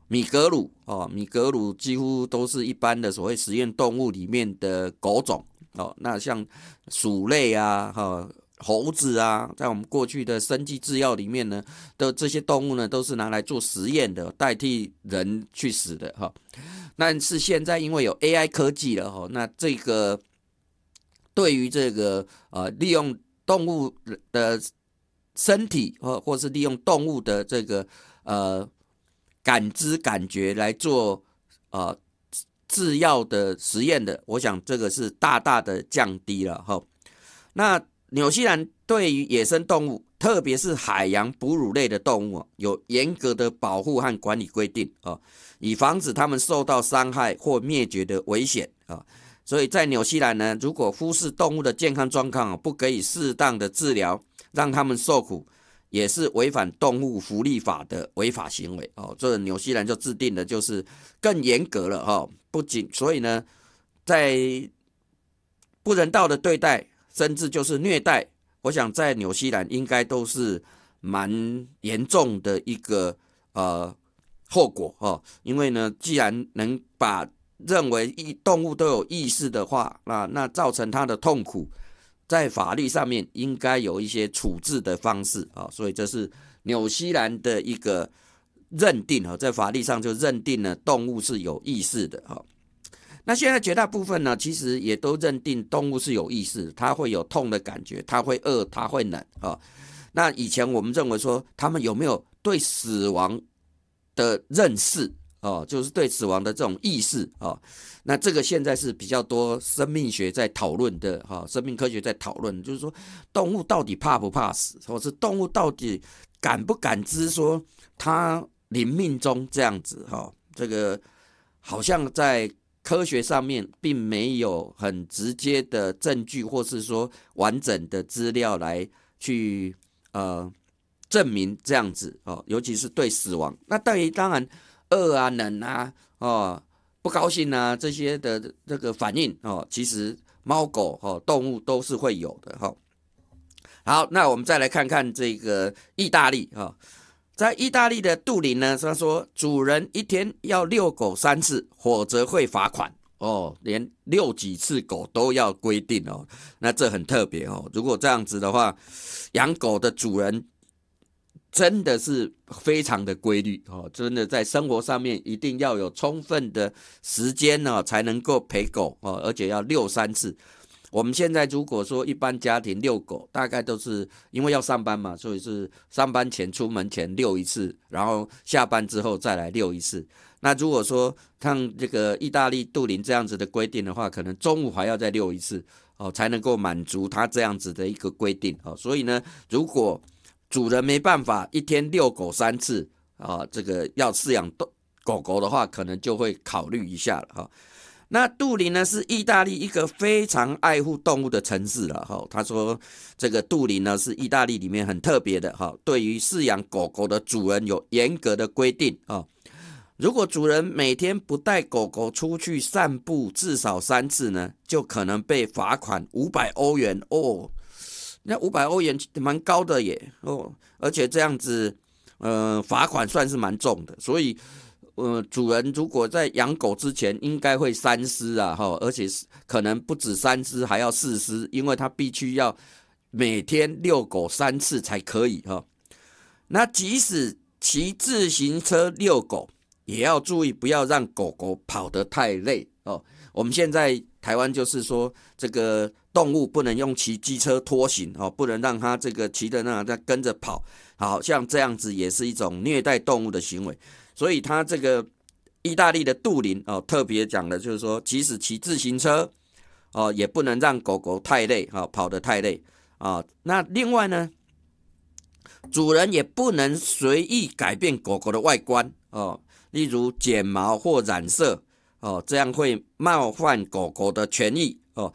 米格鲁哦，米格鲁几乎都是一般的所谓实验动物里面的狗种哦。那像鼠类啊，猴子啊，在我们过去的生技制药里面呢，的这些动物呢，都是拿来做实验的，代替人去死的哈。但是现在因为有 AI 科技了哈，那这个对于这个利用动物的身体或是利用动物的这个呃感知感觉来做呃制药的实验的，我想这个是大大的降低了哈。那纽西兰对于野生动物，特别是海洋哺乳类的动物，有严格的保护和管理规定啊，以防止它们受到伤害或灭绝的危险啊。所以在纽西兰呢，如果忽视动物的健康状况，不给予适当的治疗，让它们受苦，也是违反动物福利法的违法行为哦。这纽西兰就制定的就是更严格了哈。不仅所以呢，在不人道的对待，甚至就是虐待，我想在纽西兰应该都是蛮严重的一个后果哦。因为呢，既然能把认为动物都有意识的话，那造成它的痛苦，在法律上面应该有一些处置的方式啊。所以这是纽西兰的一个认定啊，在法律上就认定了动物是有意识的哈。那现在绝大部分呢，其实也都认定动物是有意识，它会有痛的感觉，它会饿，它会冷啊。那以前我们认为说，他们有没有对死亡的认识哦，就是对死亡的这种意识哦。那这个现在是比较多生命学在讨论的哈，生命科学在讨论，就是说动物到底怕不怕死，或是动物到底感不感知说它临命中这样子哈。这个好像在科学上面并没有很直接的证据，或是说完整的资料来去证明这样子哦，尤其是对死亡。那对于当然饿啊、冷啊、不高兴啊这些的这个反应哦，其实猫狗动物都是会有的哈。好，那我们再来看看这个意大利哈。在意大利的杜林呢，他说主人一天要遛狗3次，否则会罚款哦，连遛几次狗都要规定哦。那这很特别哦。如果这样子的话，养狗的主人真的是非常的规律哦，真的在生活上面一定要有充分的时间呢，才能够陪狗哦，而且要遛3次。我们现在如果说一般家庭遛狗，大概都是因为要上班嘛，所以是上班前出门前遛一次，然后下班之后再来遛一次。那如果说像这个意大利杜林这样子的规定的话，可能中午还要再遛一次哦，才能够满足他这样子的一个规定哦。所以呢，如果主人没办法一天遛狗3次啊，这个要饲养狗狗的话，可能就会考虑一下了哈。那杜林呢是意大利一个非常爱护动物的城市了哈。他说这个杜林呢是意大利里面很特别的哈，对于饲养狗狗的主人有严格的规定啊。如果主人每天不带狗狗出去散步至少3次呢，就可能被罚款500欧元哦。那500欧元蛮高的耶哦，而且这样子罚款算是蛮重的，所以主人如果在养狗之前，应该会三思啊，而且可能不止三思，还要四思，因为他必须要每天遛狗3次才可以哈。那即使骑自行车遛狗，也要注意不要让狗狗跑得太累哦。我们现在台湾就是说，这个动物不能用骑机车拖行哦，不能让它这个骑的那在跟着跑，好像这样子也是一种虐待动物的行为。所以他这个意大利的杜林哦，特别讲的就是说，即使骑自行车哦，也不能让狗狗太累跑得太累啊。那另外呢，主人也不能随意改变狗狗的外观哦，例如剪毛或染色哦，这样会冒犯狗狗的权益哦。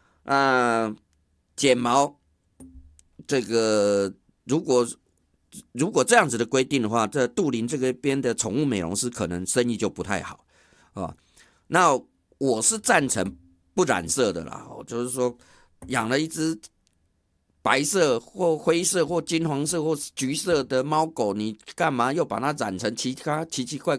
剪毛这个如果这样子的规定的话，这杜林这个边的宠物美容师可能生意就不太好啊。那我是赞成不染色的啦，就是说养了一只白色或灰色或金黄色或橘色的猫狗，你干嘛又把它染成其他奇奇怪